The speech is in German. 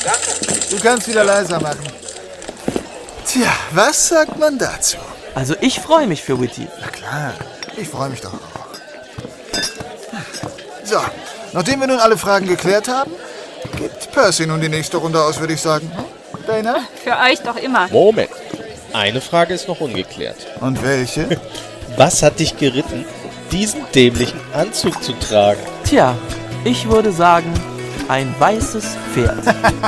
Du kannst wieder leiser machen. Tja, was sagt man dazu? Also ich freue mich für Whitty. Na klar, ich freue mich doch auch. So, nachdem wir nun alle Fragen geklärt haben, gibt Percy nun die nächste Runde aus, würde ich sagen. Dana? Für euch doch immer. Moment, eine Frage ist noch ungeklärt. Und welche? Was hat dich geritten, diesen dämlichen Anzug zu tragen? Tja, ich würde sagen, ein weißes Pferd.